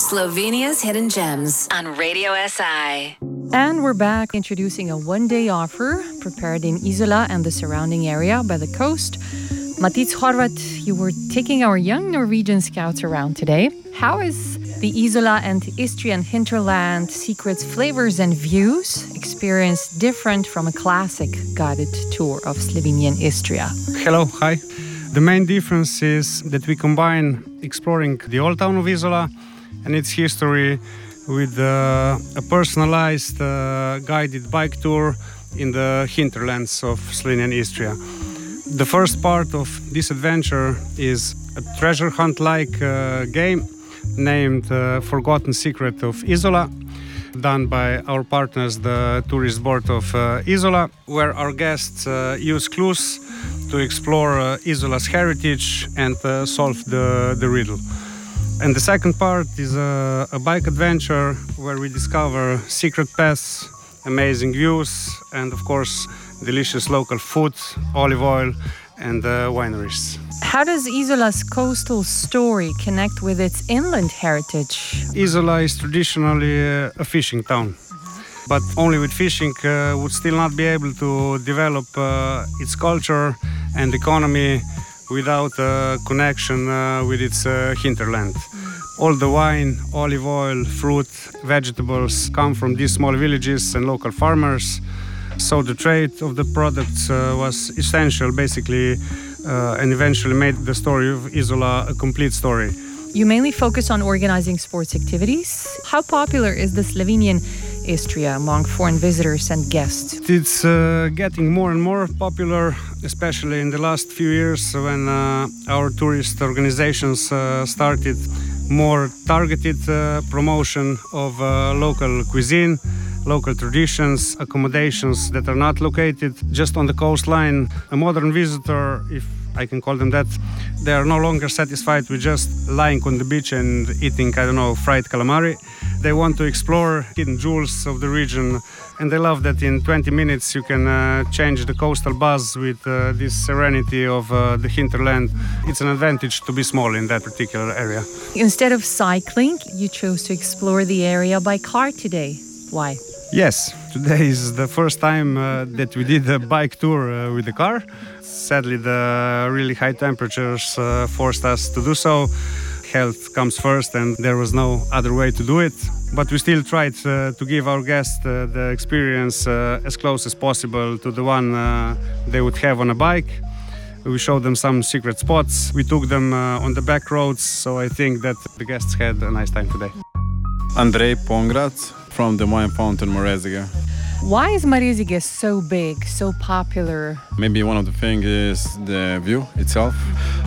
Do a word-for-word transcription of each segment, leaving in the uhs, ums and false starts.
Slovenia's Hidden Gems on Radio S I. And we're back introducing a one-day offer prepared in Izola and the surrounding area by the coast. Matic Horvat, you were taking our young Norwegian scouts around today. How is the Izola and Istrian hinterland secrets, flavors and views experience different from a classic guided tour of Slovenian Istria? Hello, hi. The main difference is that we combine exploring the old town of Izola and its history with uh, a personalized uh, guided bike tour in the hinterlands of Slovenian Istria. The first part of this adventure is a treasure hunt-like uh, game named uh, Forgotten Secret of Izola, done by our partners, the Tourist Board of uh, Izola, where our guests uh, use clues to explore uh, Izola's heritage and uh, solve the, the riddle. And the second part is a, a bike adventure where we discover secret paths, amazing views, and of course delicious local food, olive oil, and uh, wineries. How does Izola's coastal story connect with its inland heritage? Izola is traditionally uh, a fishing town, mm-hmm. but only with fishing uh, would still not be able to develop uh, its culture and economy without a connection uh, with its uh, hinterland. Mm. All the wine, olive oil, fruit, vegetables come from these small villages and local farmers. So the trade of the products uh, was essential, basically, uh, and eventually made the story of Izola a complete story. You mainly focus on organizing sports activities. How popular is the Slovenian Istria among foreign visitors and guests? It's uh, getting more and more popular, especially in the last few years when uh, our tourist organizations uh, started more targeted uh, promotion of uh, local cuisine, local traditions, accommodations that are not located just on the coastline. A modern visitor, if I can call them that, they are no longer satisfied with just lying on the beach and eating, I don't know, fried calamari. They want to explore hidden jewels of the region, and they love that in twenty minutes you can uh, change the coastal buzz with uh, this serenity of uh, the hinterland. It's an advantage to be small in that particular area. Instead of cycling, you chose to explore the area by car today. Why? Yes, today is the first time uh, that we did a bike tour uh, with the car. Sadly, the really high temperatures uh, forced us to do so. Health comes first, and there was no other way to do it. But we still tried uh, to give our guests uh, the experience uh, as close as possible to the one uh, they would have on a bike. We showed them some secret spots. We took them uh, on the back roads, so I think that the guests had a nice time today. Andrej Pongrad from the wine fountain Marezige. Why is Marezige so big, so popular? Maybe one of the things is the view itself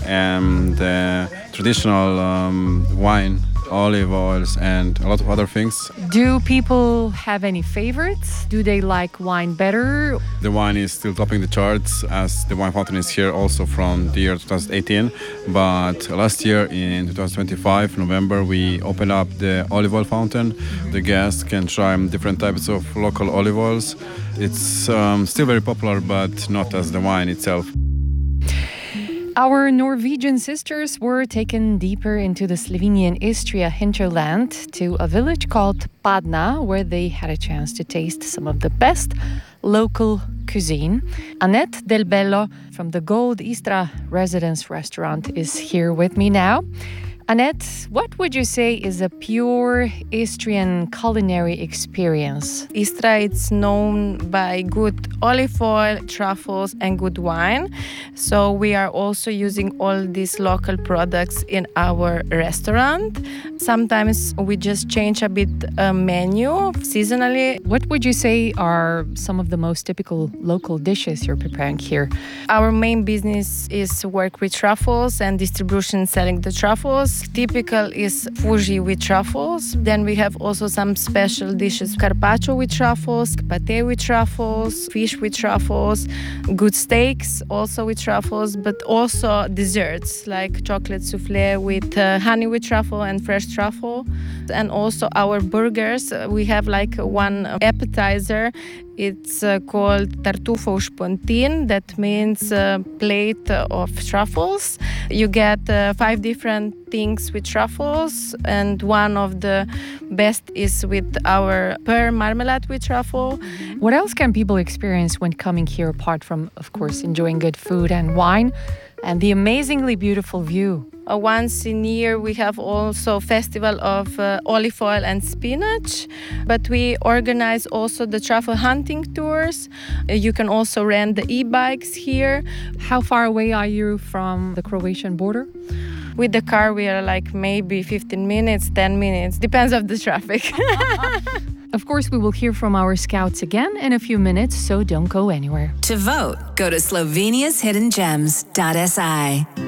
and the traditional um, wine, olive oils, and a lot of other things. Do people have any favorites? Do they like wine better? The wine is still topping the charts, as the wine fountain is here also from the year twenty eighteen. But last year in twenty twenty-five, November, we opened up the olive oil fountain. The guests can try different types of local olive oils. It's um, still very popular, but not as the wine itself. Our Norwegian sisters were taken deeper into the Slovenian Istria hinterland to a village called Padna, where they had a chance to taste some of the best local cuisine. Annette Del Bello from the Gold Istra Residence Restaurant is here with me now. Annette, what would you say is a pure Istrian culinary experience? Istra is known by good olive oil, truffles, and good wine. So we are also using all these local products in our restaurant. Sometimes we just change a bit a menu seasonally. What would you say are some of the most typical local dishes you're preparing here? Our main business is work with truffles and distribution selling the truffles. Typical is fuji with truffles. Then we have also some special dishes, carpaccio with truffles, pate with truffles, fish with truffles, good steaks also with truffles, but also desserts like chocolate souffle with uh, honey with truffle and fresh truffle. And also our burgers, we have like one appetizer. It's uh, called tartufo spontin. That means a plate of truffles. You get uh, five different things with truffles, and one of the best is with our pear marmalade with truffle. What else can people experience when coming here, apart from, of course, enjoying good food and wine and the amazingly beautiful view? Uh, once in a year, we have also festival of uh, olive oil and spinach, but we organize also the truffle hunting tours. Uh, you can also rent the e-bikes here. How far away are you from the Croatian border? With the car, we are like maybe fifteen minutes, ten minutes, depends of the traffic. Of course, we will hear from our scouts again in a few minutes, so don't go anywhere. To vote, go to Slovenia's hidden gems dot S I.